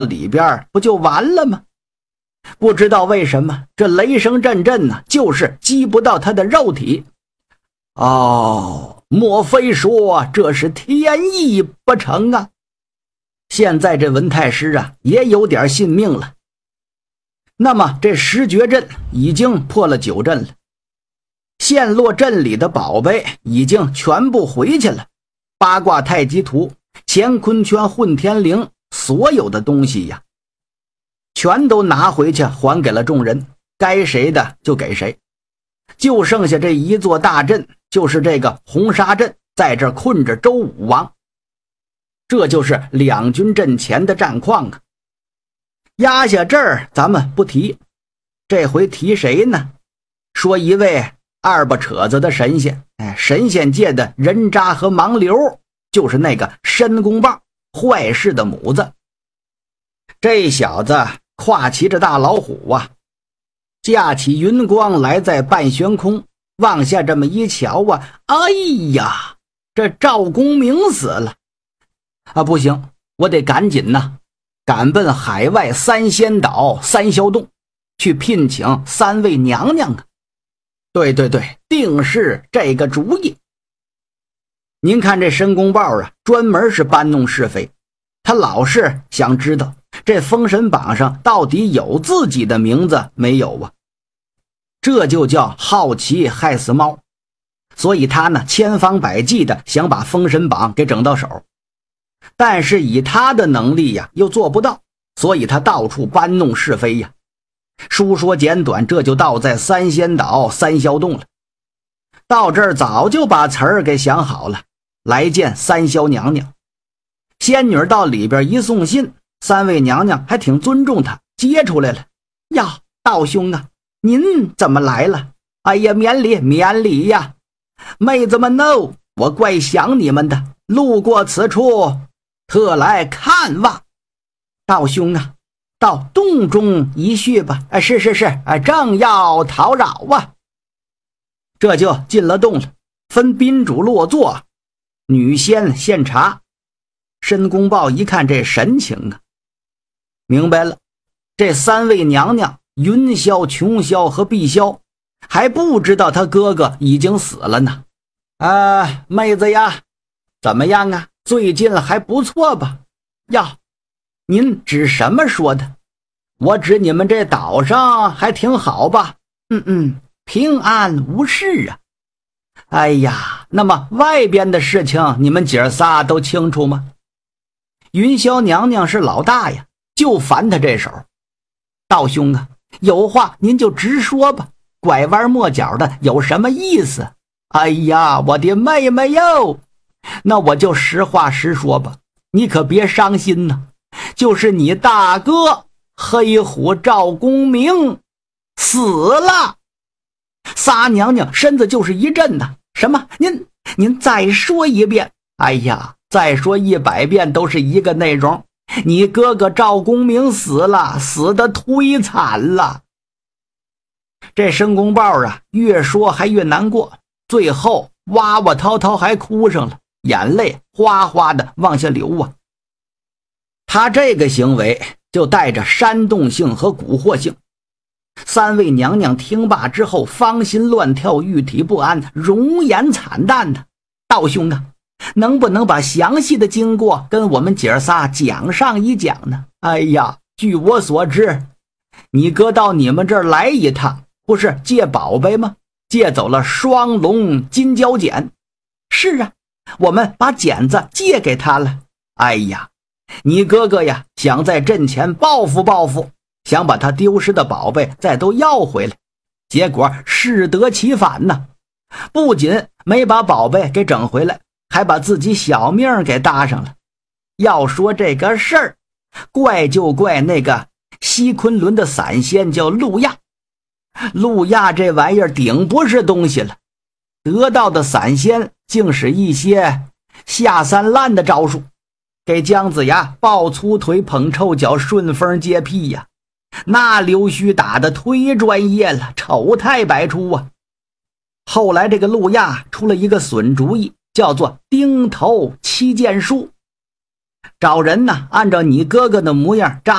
里边不就完了吗？不知道为什么这雷声阵阵呢，就是击不到他的肉体。莫非说这是天意不成啊？现在这文太师啊也有点信命了。那么这十绝阵已经破了9阵了，陷落阵里的宝贝已经全部回去了，八卦太极图、乾坤圈、混天绫，所有的东西呀全都拿回去还给了众人，该谁的就给谁。就剩下这一座大阵，就是这个红沙阵，在这困着周武王。这就是两军阵前的战况啊。压下这儿咱们不提，这回提谁呢？说一位二巴扯子的神仙，神仙界的人渣和盲流，就是那个申公豹，坏事的母子。这小子跨骑着大老虎啊，架起云光来在半悬空，往下这么一瞧啊，哎呀，这赵公明死了啊！不行，我得赶紧呐，赶奔海外三仙岛三霄洞去聘请3位娘娘啊！对，定是这个主意。您看这申公豹啊，专门是搬弄是非，他老是想知道这封神榜上到底有自己的名字没有啊？这就叫好奇害死猫。所以他呢千方百计的想把封神榜给整到手，但是以他的能力呀又做不到，所以他到处搬弄是非呀。书说简短，这就到在三仙岛三霄洞了。到这儿早就把词儿给想好了，来见三霄娘娘。仙女到里边一送信，3位娘娘还挺尊重她，接出来了。呀，道兄啊，您怎么来了？哎呀，免礼呀。妹子们no，我怪想你们的，路过此处特来看望。道兄啊，到洞中一叙吧。是，正要讨扰啊。这就进了洞了，分宾主落座，女仙献茶。申公豹一看这神情啊，明白了，这3位娘娘云霄、琼霄和碧霄还不知道他哥哥已经死了呢。妹子呀，怎么样啊？最近还不错吧？呀，您指什么说的？我指你们这岛上还挺好吧？平安无事啊。哎呀，那么外边的事情你们姐仨都清楚吗？云霄娘娘是老大呀，就烦他这手。道兄啊，有话您就直说吧，拐弯抹角的有什么意思？哎呀，我的妹妹哟，那我就实话实说吧，你可别伤心呐。就是你大哥黑虎赵公明死了。仨娘娘身子就是一震呐。什么？您再说一遍。哎呀，再说100遍都是一个内容，你哥哥赵公明死了，死得忒惨了。这申公豹啊，越说还越难过，最后哇哇滔滔还哭上了，眼泪哗哗的往下流啊。他这个行为就带着煽动性和蛊惑性。3位娘娘听罢之后，芳心乱跳，玉体不安，容颜惨淡的。道兄啊，能不能把详细的经过跟我们姐仨讲上一讲呢？哎呀，据我所知，你哥到你们这儿来一趟，不是借宝贝吗？借走了双龙金蛟剪。是啊，我们把剪子借给他了。哎呀，你哥哥呀，想在阵前报复报复，想把他丢失的宝贝再都要回来，结果适得其反呢。不仅没把宝贝给整回来，还把自己小命给搭上了。要说这个事儿，怪就怪那个西昆仑的散仙叫陆亚。陆亚这玩意儿顶不是东西了，得到的散仙竟是一些下三滥的招数，给姜子牙抱粗腿捧臭脚顺风接屁呀。那溜须打得忒专业了，丑态百出啊。后来这个陆亚出了一个损主意，叫做钉头七剑术。 找人呢，按照你哥哥的模样扎